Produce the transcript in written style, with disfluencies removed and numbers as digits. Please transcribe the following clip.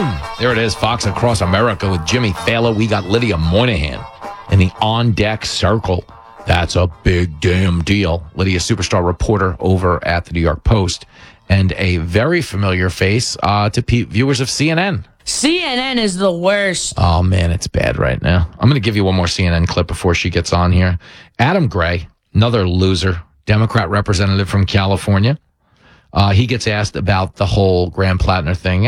Boom! There it is, Fox Across America with Jimmy Fallon. We got Lydia Moynihan in the on-deck circle. That's a big damn deal. Lydia, superstar reporter over at the New York Post, and a very familiar face to viewers of CNN. CNN is the worst. Oh, man, it's bad right now. I'm going to give you one more CNN clip before she gets on here. Adam Gray, another loser, Democrat representative from California. He gets asked about the whole Graham Plattner thing.